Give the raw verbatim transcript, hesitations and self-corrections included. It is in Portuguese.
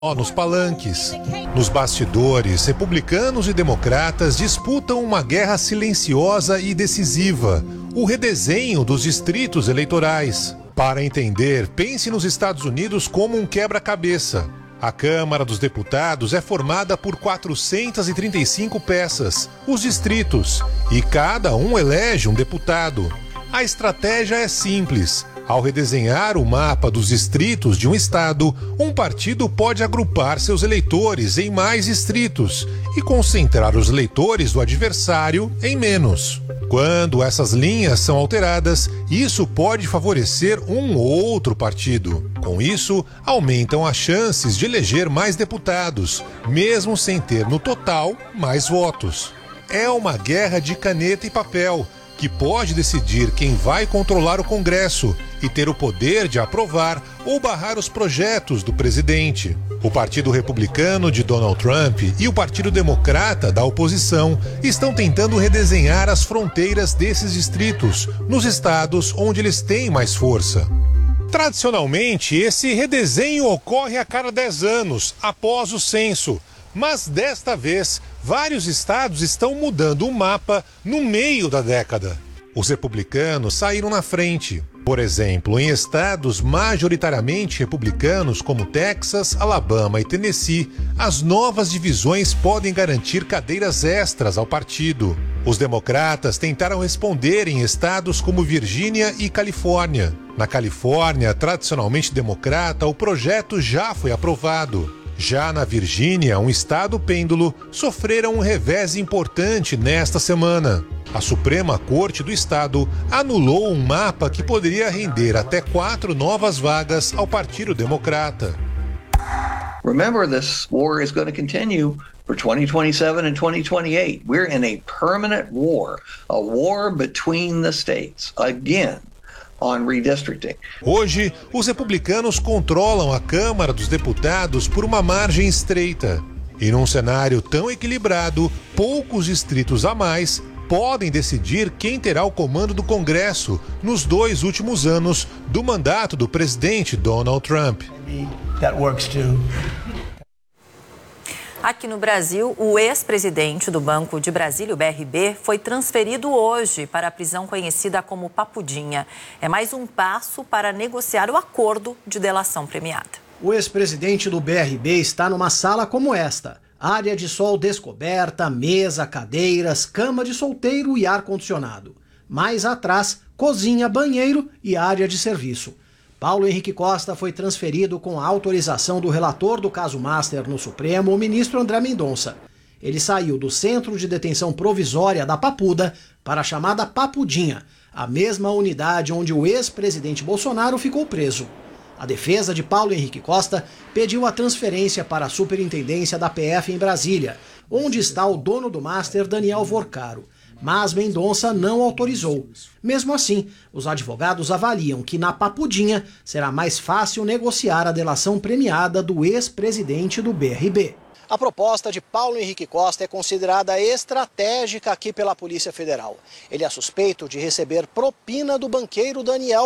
Oh, nos palanques, nos bastidores, republicanos e democratas disputam uma guerra silenciosa e decisiva, o redesenho dos distritos eleitorais. Para entender, pense nos Estados Unidos como um quebra-cabeça. A Câmara dos Deputados é formada por quatrocentas e trinta e cinco peças, os distritos, e cada um elege um deputado. A estratégia é simples. Ao redesenhar o mapa dos distritos de um estado, um partido pode agrupar seus eleitores em mais distritos e concentrar os eleitores do adversário em menos. Quando essas linhas são alteradas, isso pode favorecer um ou outro partido. Com isso, aumentam as chances de eleger mais deputados, mesmo sem ter no total mais votos. É uma guerra de caneta e papel, que pode decidir quem vai controlar o Congresso e ter o poder de aprovar ou barrar os projetos do presidente. O Partido Republicano de Donald Trump e o Partido Democrata da oposição estão tentando redesenhar as fronteiras desses distritos, nos estados onde eles têm mais força. Tradicionalmente, esse redesenho ocorre a cada dez anos, após o censo. Mas desta vez, vários estados estão mudando o mapa no meio da década. Os republicanos saíram na frente. Por exemplo, em estados majoritariamente republicanos como Texas, Alabama e Tennessee, as novas divisões podem garantir cadeiras extras ao partido. Os democratas tentaram responder em estados como Virgínia e Califórnia. Na Califórnia, tradicionalmente democrata, o projeto já foi aprovado. Já na Virgínia, um estado pêndulo, sofreram um revés importante nesta semana. A Suprema Corte do Estado anulou um mapa que poderia render até quatro novas vagas ao Partido Democrata. Remember, this war is going to continue for twenty twenty-seven and twenty twenty-eight. We're in a permanent war, a war between the states, again. On redistricting. Hoje, os republicanos controlam a Câmara dos Deputados por uma margem estreita. E num cenário tão equilibrado, poucos distritos a mais podem decidir quem terá o comando do Congresso nos dois últimos anos do mandato do presidente Donald Trump. That works too. Aqui no Brasil, o ex-presidente do Banco de Brasília, o B R B, foi transferido hoje para a prisão conhecida como Papudinha. É mais um passo para negociar o acordo de delação premiada. O ex-presidente do B R B está numa sala como esta. Área de sol descoberta, mesa, cadeiras, cama de solteiro e ar-condicionado. Mais atrás, cozinha, banheiro e área de serviço. Paulo Henrique Costa foi transferido com a autorização do relator do caso Master no Supremo, o ministro André Mendonça. Ele saiu do Centro de Detenção Provisória da Papuda para a chamada Papudinha, a mesma unidade onde o ex-presidente Bolsonaro ficou preso. A defesa de Paulo Henrique Costa pediu a transferência para a superintendência da P F em Brasília, onde está o dono do Master, Daniel Vorcaro. Mas Mendonça não autorizou. Mesmo assim, os advogados avaliam que na Papudinha será mais fácil negociar a delação premiada do ex-presidente do B R B. A proposta de Paulo Henrique Costa é considerada estratégica aqui pela Polícia Federal. Ele é suspeito de receber propina do banqueiro Daniel